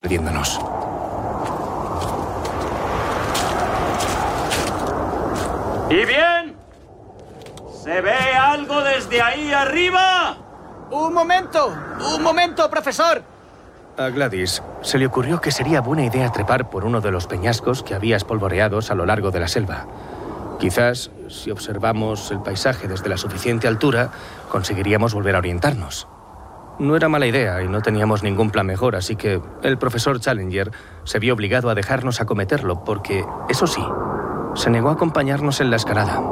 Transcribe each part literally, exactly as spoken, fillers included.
despidiéndonos. ¿Y bien? ¿Se ve algo desde ahí arriba? ¡Un momento! ¡Un momento, profesor! A Gladys se le ocurrió que sería buena idea trepar por uno de los peñascos que había espolvoreados a lo largo de la selva. Quizás, si observamos el paisaje desde la suficiente altura, conseguiríamos volver a orientarnos. No era mala idea y no teníamos ningún plan mejor, así que el profesor Challenger se vio obligado a dejarnos acometerlo porque, eso sí, se negó a acompañarnos en la escalada.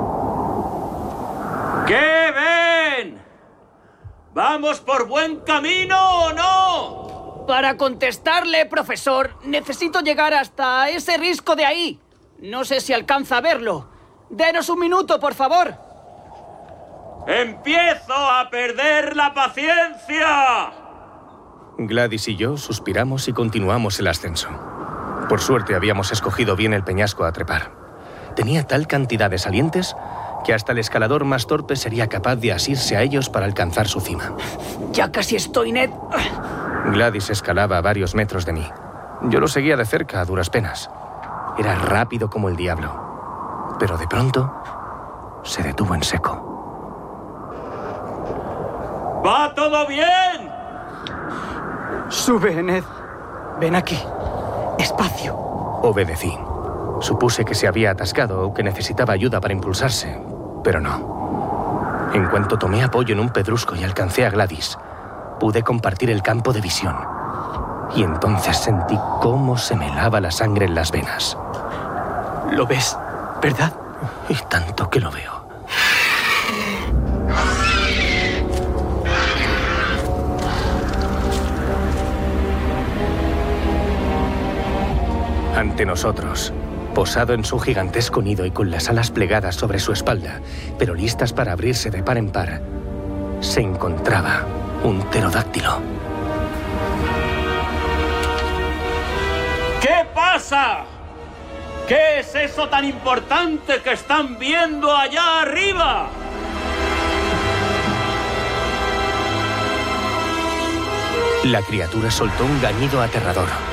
¿Qué ven? ¿Vamos por buen camino o no? Para contestarle, profesor, necesito llegar hasta ese risco de ahí. No sé si alcanza a verlo. ¡Denos un minuto, por favor! ¡Empiezo a perder la paciencia! Gladys y yo suspiramos y continuamos el ascenso. Por suerte habíamos escogido bien el peñasco a trepar. Tenía tal cantidad de salientes que hasta el escalador más torpe sería capaz de asirse a ellos para alcanzar su cima. Ya casi estoy, Ned. Gladys escalaba a varios metros de mí. Yo lo seguía de cerca a duras penas. Era rápido como el diablo. Pero de pronto se detuvo en seco. ¡Va todo bien! Sube, Ned. Ven aquí. Despacio. Obedecí. Supuse que se había atascado o que necesitaba ayuda para impulsarse, pero no. En cuanto tomé apoyo en un pedrusco y alcancé a Gladys, pude compartir el campo de visión. Y entonces sentí cómo se me helaba la sangre en las venas. ¿Lo ves, verdad? Y tanto que lo veo. Ante nosotros, posado en su gigantesco nido y con las alas plegadas sobre su espalda, pero listas para abrirse de par en par, se encontraba un pterodáctilo. ¿Qué pasa? ¿Qué es eso tan importante que están viendo allá arriba? La criatura soltó un gañido aterrador.